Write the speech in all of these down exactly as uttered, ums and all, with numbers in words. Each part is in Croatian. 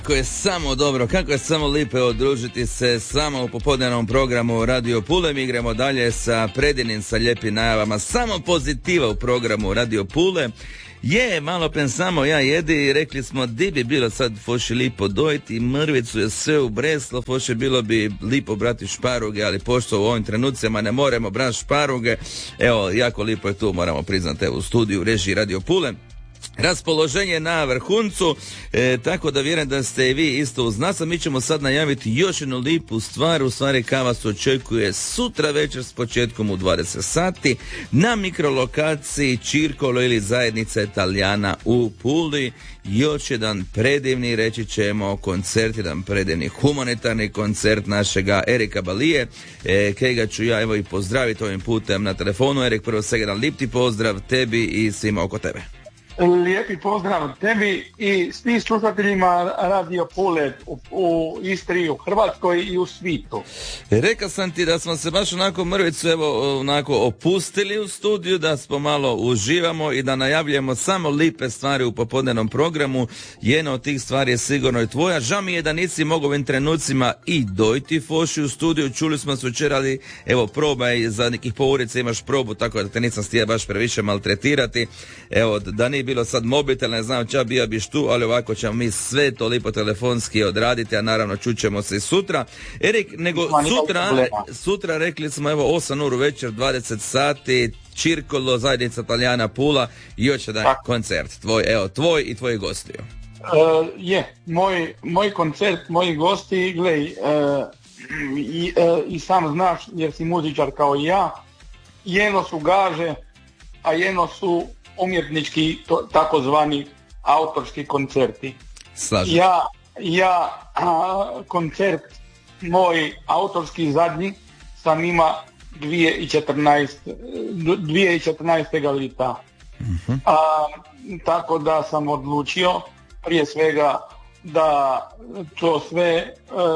Kako je samo dobro, kako je samo lipe odružiti se samo u popodnevnom programu Radio Pule. Mi igramo dalje sa predivnim, sa lijepim najavama, samo pozitiva u programu Radio Pule. Je, malo pensamo ja jedi i rekli smo di bi bilo sad foši lipo dojiti, mrvicu je sve u Breslo, foši bilo bi lipo brati šparuge, ali pošto u ovim trenucima ne moramo brati šparuge, evo, jako lipo je tu, moramo priznati, evo, u studiju režiji Radio Pule. Raspoloženje na vrhuncu, e, tako da vjerujem da ste i vi isto uz nas, a mi ćemo sad najaviti još jednu lipu stvar, u stvari koja vas očekuje sutra večer s početkom u dvadeset sati na mikrolokaciji Circolo ili zajednica Italijana u Puli. Još jedan predivni, reći ćemo, koncert, jedan predivni humanitarni koncert našega Erika Balije, e, kojega ću ja evo i pozdraviti ovim putem na telefonu. Erik, prvo svega jedan lip ti pozdrav tebi i svima oko tebe. Lijepi pozdrav tebi i svim slušateljima Radio Pule u, u Istri, u Hrvatskoj i u svijetu. Rekao sam ti da smo se baš onako mrvicu evo onako opustili u studiju, da smo malo uživamo i da najavljujemo samo lipe stvari u popodnevnom programu. Jedna od tih stvari je sigurno i tvoja. Žao mi je da nisi mogao ovim trenucima i dojti foši u studiju. Čuli smo se večer, ali evo probaj, za nekih pourica imaš probu, tako da te nisam stija baš previše maltretirati. Evo, da nije bilo sad mobitel, ne znam ča bio biš tu, ali ovako ćemo mi sve to lipo telefonski odraditi, a naravno čućemo se i sutra. Erik, nego sutra, sutra rekli smo evo osam uru večer, dvadeset sati, Circolo, zajednica Italijana Pula i još jedan tak. koncert. Tvoj, evo, tvoj i tvoji gostiju. Uh, je, moj, moj koncert, moji gosti, glej, uh, i, uh, i sam znaš, jer si muzičar kao i ja, jedno su gaže, a jedno su umjetnički, to, takozvani autorski koncerti. Slažem. Ja, ja a, koncert moj autorski zadnji sam ima dvije tisuće četrnaeste lita. Uh-huh. A, tako da sam odlučio prije svega da to sve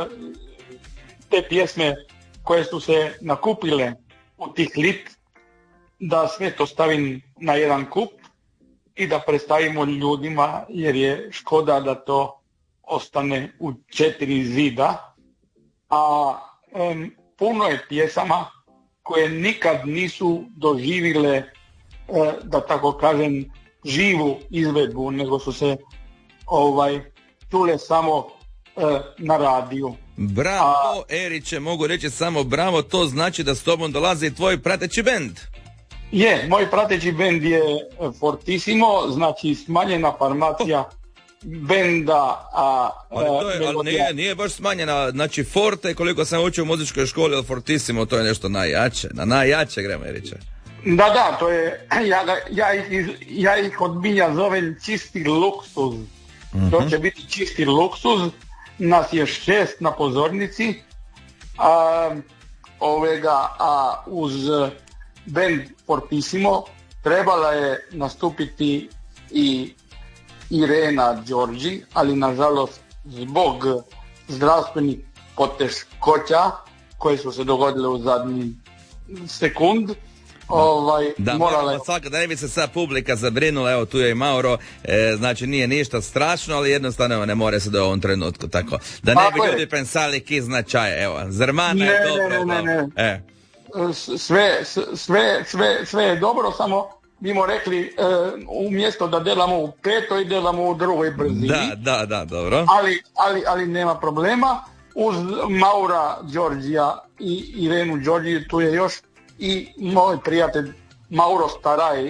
te pjesme koje su se nakupile u tih lit, da sve to stavim na jedan kup i da predstavimo ljudima, jer je škoda da to ostane u četiri zida. A um, puno je pjesama koje nikad nisu doživile, uh, da tako kažem, živu izvedbu, nego su se ovaj čule samo uh, na radiju. Bravo, A, Eriče, mogu reći samo bravo, to znači da s tobom dolazi tvoj prateći bend. Je, moj prateći bend je Fortissimo, znači smanjena formacija benda. A, ali to je, ali nije, nije baš smanjena, znači Forte, koliko sam učio u muzičkoj školi, ali Fortissimo to je nešto najjače, na najjače gremo reći. Da, da, to je, ja, ja, ih, ja ih od milja zovem čisti luksuz. Uh-huh. To će biti čisti luksuz, nas je šest na pozornici, a, ovega, a uz band Fortissimo trebala je nastupiti i Irena Đorđi, ali nažalost zbog zdravstvenih poteškoća koje su se dogodile u zadnji sekund, ovaj, da, morala je... Svaka, da ne bi se sad publika zabrinula, evo tu je i Mauro, e, znači nije ništa strašno, ali jednostavno ne more se do ovom trenutku, tako da ne bi ljudi pensali ki značaje, evo, Zrmana je dobro. Ne, ne, ne, ne. E. Sve, sve, sve, sve je dobro, samo bimo rekli e, umjesto da delamo u petoj, delamo u drugoj brzini. Da, da, da, dobro. Ali, ali, ali nema problema. Uz Maura Đorđija i Irenu Đorđiju tu je još i moj prijatelj Mauro Staraj, e,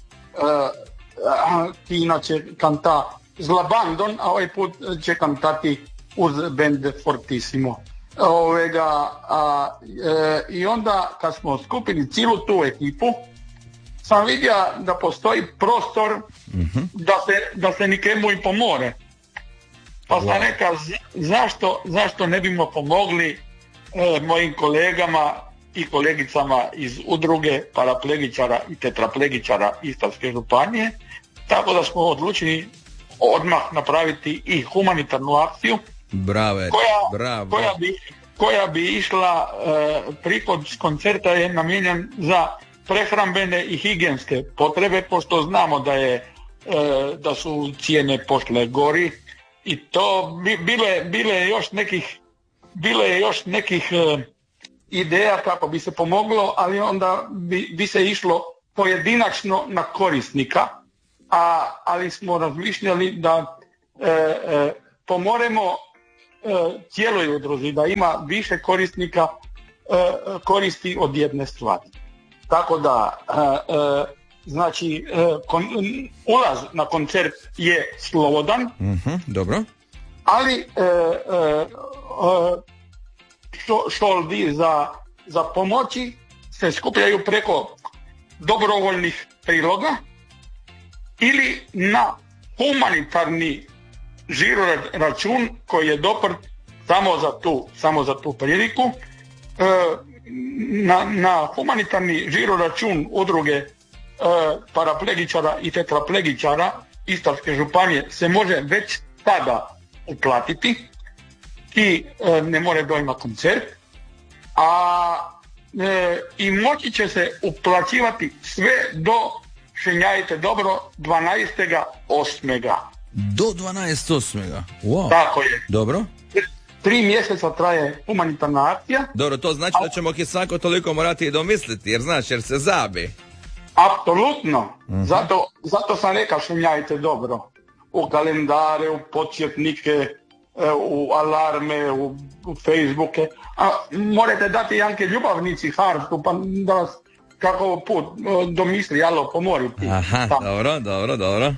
ki inače kanta Zlabandon, a ovaj put će kantati uz band Fortissimo. Ovega, a, e, i onda kad smo skupili cijelu tu ekipu, sam vidio da postoji prostor mm-hmm. da se, da se nikemu i pomore. Pa wow. sam rekao, zašto, zašto ne bimo pomogli e, mojim kolegama i kolegicama iz udruge paraplegičara i tetraplegičara Istarske županije, tako da smo odlučili odmah napraviti i humanitarnu akciju. Bravo, koja, bravo. koja, bi, koja bi išla, e, prihod koncerta je namijenjen za prehrambene i higijenske potrebe, pošto znamo da je e, da su cijene pošle gori, i to bi, bilo, je, bilo je još nekih, bilo je još nekih uh, ideja kako bi se pomoglo, ali onda bi, bi se išlo pojedinačno na korisnika, a, ali smo razmišljali da e, e, pomoremo e, cijeloj udruzi, da ima više korisnika e, koristi od jedne stvari. Tako da, e, e, znači, e, kon, ulaz na koncert je slobodan, uh-huh, dobro. ali e, e, šo, šoldi za, za pomoći se skupljaju preko dobrovoljnih priloga ili na humanitarni žiro račun koji je doprt samo za tu, samo za tu priliku. E, na, na humanitarni žiro račun udruge e, paraplegičara i tetraplegičara Istarske županije se može već tada uplatiti i e, ne more doći na koncert, a e, i moći će se uplaćivati sve do, šenjajte dobro, dvanaestog osmog Do dvanaestog osmog Wow. Tako je. Dobro. Tri mjeseca traje humanitarna akcija. Dobro, to znači da ćemo ih svako toliko morati i domisliti, jer znaš, jer se zabi. Apsolutno. Uh-huh. Zato, zato sam rekao šenjajte dobro. U kalendare, u podsjetnike, u alarme, u, u Facebooke. A morate dati Janke ljubavnici harfu, pa da vas kako put domisli, alo, pomoriti. Aha, Tako. dobro, dobro, dobro.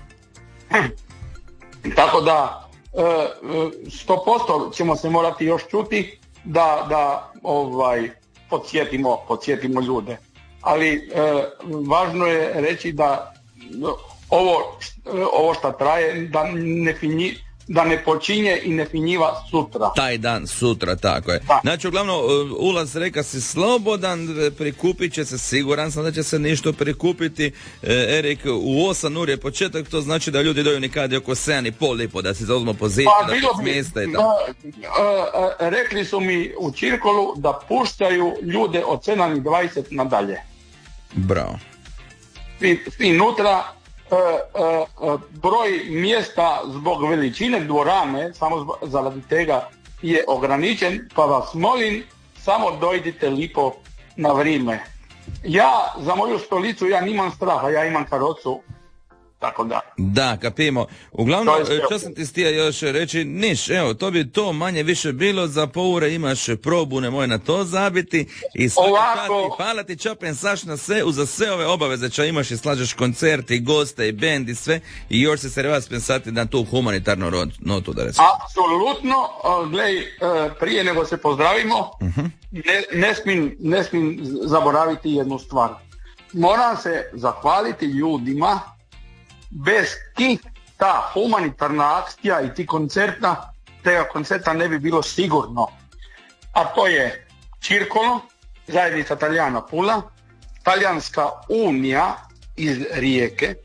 Tako da, sto posto ćemo se morati još čuti da, da ovaj, podsjetimo, podsjetimo ljude. Ali e, važno je reći da ovo, ovo što traje, da ne finji, da ne počinje i ne finjiva sutra. Taj dan sutra, tako je. Da. Znači, uglavnom, ulaz reka si slobodan, prikupit će se, siguran sam da će se nešto prikupiti. E, Erik, u osam ur je početak, to znači da ljudi doju nikad oko sedam i pol lipo, da se zauzmu poziciju, Pa, da se smjesta i tako. Da, e, rekli su mi u Čirkolu da puštaju ljude od sedam i dvadeset nadalje. Bravo. Svi, svi nutra. E, e, broj mjesta zbog veličine dvorane, samo zaradi tega, je ograničen, pa vas molim, samo dojdite lipo na vrijeme. Ja za moju stolicu, ja nimam straha, ja imam karocu, tako da. Da, kapimo. Uglavnom, To je što sam ti stija još reći, niš, evo, to bi to manje više bilo, za poure imaš probu, nemoj na to zabiti i Ovako, hvala ti Čapen Saš na sve, uza sve ove obaveze čo imaš i slažeš koncerti, goste i bend i sve i još se se vas pensati na tu humanitarnu notu da recimo. apsolutno, glej, prije nego se pozdravimo, uh-huh. ne, ne, smim, ne smim zaboraviti jednu stvar. Moram se zahvaliti ljudima bez tih ta humanitarna akcija i ti koncerta, tega koncerta ne bi bilo sigurno. A to je Čirkolo, zajednica Talijana Pula, Talijanska unija iz Rijeke, e,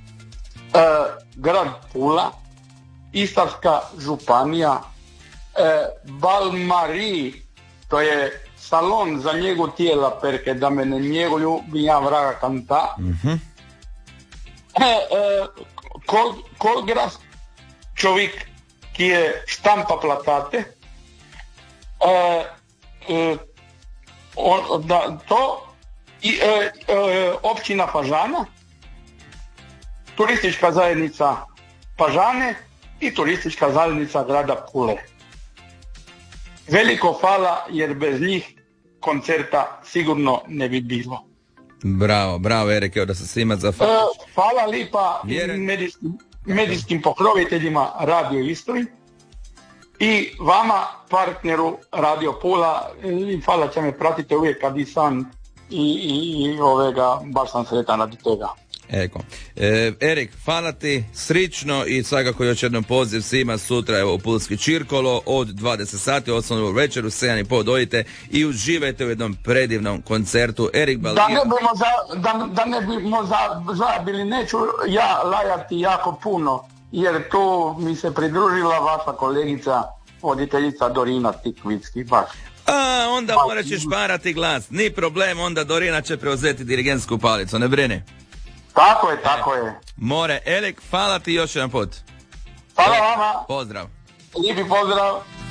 grad Pula, Istarska županija, e, Balmari, to je salon za njegu tijela, perke da me ne njeguju, bi ja vraga kanta. Mhm. E, e, kol, Kolgras, čovjek ki je štampa platate, e, e, o, da, to i e, e, općina Fažana, turistička zajednica Fažane i turistička zajednica grada Pule. Veliko hvala jer bez njih koncerta sigurno ne bi bilo. Bravo, bravo Erik, evo da se svima zahvalim. E, hvala lipa Vjerujem. medijskim, medijskim pokroviteljima Radio Istri i vama, partneru Radio Pula, i hvala će me pratite uvijek kad i sam i, i, i ovega, baš sam sretan radi toga. Eko. E, Erik, hvala ti, srično i svakako još jednom poziv svima sutra evo u Pulski Čirkolo od dvadeset sati, osnovno večer u sedam i pol dojite i uživajte u jednom predivnom koncertu. Erik Balija. Da ne bimo za, da, da ne bimo za, zabili, neću ja lajati jako puno, jer tu mi se pridružila vaša kolegica, voditeljica Dorina Tikvicki, baš. A, onda morat ćeš parati glas, ni problem, onda Dorina će preuzeti dirigentsku palicu, ne brini. Tako je, tako je. More, Erik, hvala ti još jedan put. Hvala vama. Pozdrav. Lijepi pozdrav.